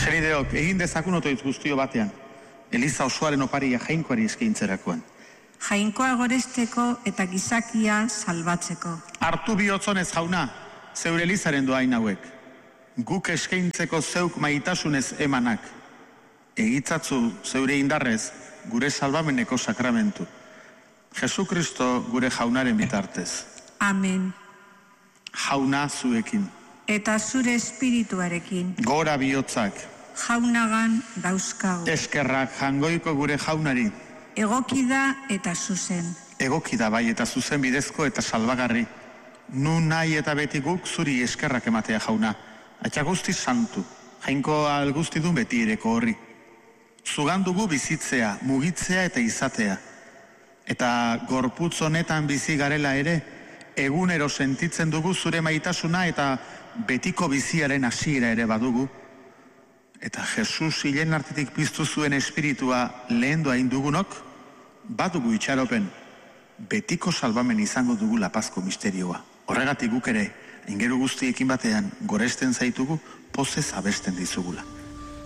Senideok, egin dezakun otoitz guztio batean, Eliza osoaren oparia jainkoari eskaintzerakoan. Jainkoa goresteko eta gizakia salbatzeko. Hartu bihotzonez jauna, zeure Elizaren doain hauek. Guk eskaintzeko zeuk maitasunez emanak. Egitzatzu zeure indarrez gure salbameneko sakramentu. Jesu Kristo gure jaunaren bitartez. Amen. Jauna zuekin. Eta zure espirituarekin. Gora bihotzak. Jaunagan dauzkagu. Eskerrak jangoiko gure jaunari. Egoki da eta zuzen. Egoki da bai eta zuzen bidezko eta salbagarri. Nu nahi eta beti guk zuri eskerrak ematea jauna. Atxa guzti santu. Jainko algustidun beti ereko horri. Zugandugu bizitzea, mugitzea eta izatea. Eta gorputz honetan bizi garela ere, egunero sentitzen dugu zure maitasuna eta betiko biziaren hasiera ere badugu. Eta Jesus hilen artetik piztu zuen espiritua lehendu hain dugunok, badugu itxaropen, betiko salbamen izango dugu lapazko misterioa. Horregatik guk ere, aingeru guztiekin batean, goresten zaitugu, pozez abesten dizugula.